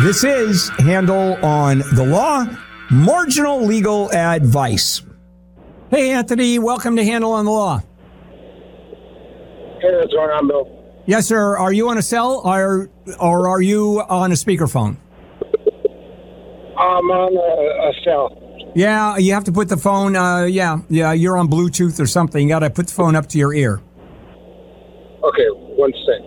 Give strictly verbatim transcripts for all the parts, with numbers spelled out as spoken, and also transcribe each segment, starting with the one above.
This is Handel on the Law, marginal legal advice. Hey, Anthony, welcome to Handel on the Law. Hey, what's going on, Bill? Yes, sir. Are you on a cell or, or are you on a speakerphone? I'm on a, a cell. Yeah, you have to put the phone, uh, yeah, yeah, you're on Bluetooth or something. You got to put the phone up to your ear. Okay, one sec.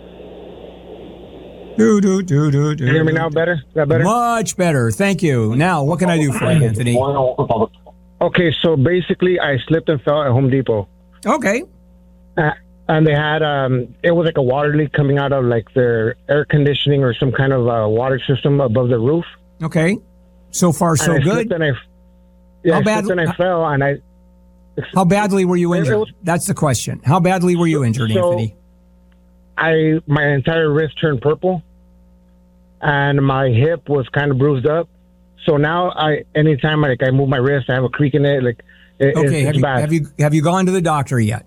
Do, do, do, do, do. Can you hear me now better? Is that better? Much better. Thank you. Now, what can I do for you, Anthony? Okay, so basically I slipped and fell at Home Depot. Okay. Uh, and they had, um, it was like a water leak coming out of like their air conditioning or some kind of uh, water system above the roof. Okay. So far, so and I good. And I, yeah, how I bad, slipped and I fell and I... How badly were you injured? Was, That's the question. How badly were you injured, so, Anthony? I my entire wrist turned purple, and my hip was kind of bruised up. So now, I anytime I, like I move my wrist, I have a creak in it. Like it, okay, it's, have it's you bad. have you have you gone to the doctor yet?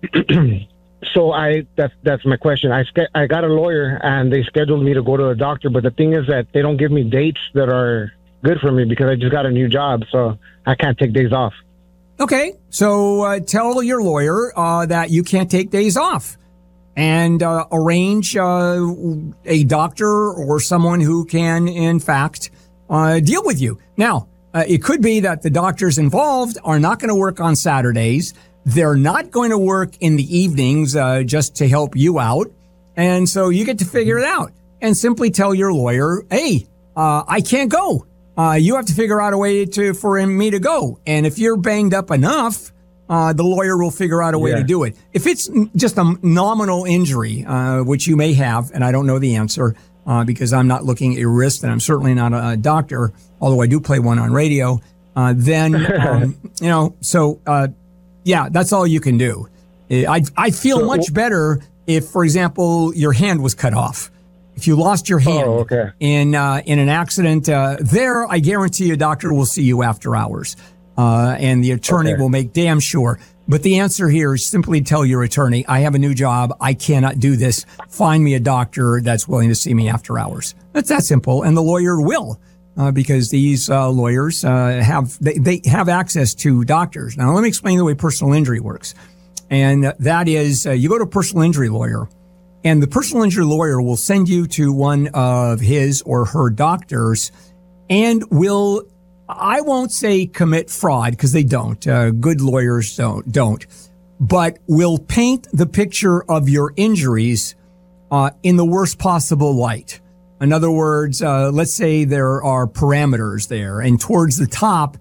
So I that's that's my question. I I got a lawyer, and they scheduled me to go to a doctor. But the thing is that they don't give me dates that are good for me because I just got a new job, so I can't take days off. Okay, so uh, tell your lawyer uh, that you can't take days off. And uh, arrange uh, a doctor or someone who can, in fact, uh, deal with you. Now, uh, it could be that the doctors involved are not going to work on Saturdays. They're not going to work in the evenings uh, just to help you out. And so you get to figure it out and simply tell your lawyer, hey, uh, I can't go. Uh, you have to figure out a way to for me to go. And if you're banged up enough, Uh, the lawyer will figure out a way yeah. to do it. If it's just a nominal injury, uh, which you may have, and I don't know the answer uh, because I'm not looking at your wrist, and I'm certainly not a, a doctor, although I do play one on radio, uh, then, um, you know, so, uh, yeah, that's all you can do. I I feel so, much better if, for example, your hand was cut off. If you lost your hand oh, okay. in uh, in an accident, uh, there, I guarantee a doctor will see you after hours. Uh, and the attorney okay. will make damn sure. But the answer here is simply tell your attorney, I have a new job. I cannot do this. Find me a doctor that's willing to see me after hours. That's that simple. And the lawyer will, uh, because these uh, lawyers uh, have, they, they have access to doctors. Now, let me explain the way personal injury works. And that is, uh, you go to a personal injury lawyer, and the personal injury lawyer will send you to one of his or her doctors and will I won't say commit fraud because they don't. Uh, good lawyers don't, don't, but will paint the picture of your injuries uh, in the worst possible light. In other words, uh, let's say there are parameters there, and towards the top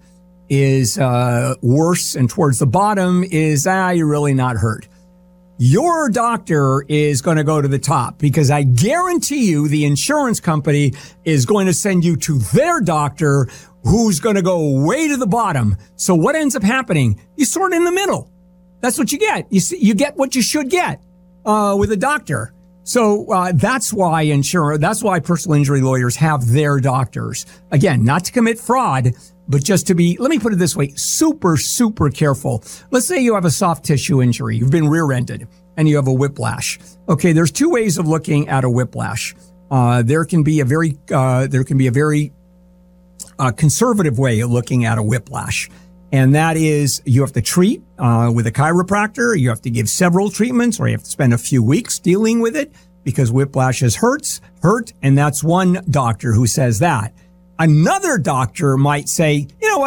is uh, worse, and towards the bottom is ah, you're really not hurt. Your doctor is going to go to the top because I guarantee you the insurance company is going to send you to their doctor who's going to go way to the bottom. So what ends up happening? You sort in the middle. That's what you get. You see, you get what you should get uh, with a doctor. So uh, that's why insurance, that's why personal injury lawyers have their doctors. Again, not to commit fraud, but just to be, let me put it this way, super, super careful. Let's say you have a soft tissue injury. You've been rear-ended and you have a whiplash. Okay, there's two ways of looking at a whiplash. Uh, there can be a very, uh, there can be a very a conservative way of looking at a whiplash. And that is you have to treat uh, with a chiropractor. You have to give several treatments, or you have to spend a few weeks dealing with it because whiplashes hurts, hurt. And that's one doctor who says that. Another doctor might say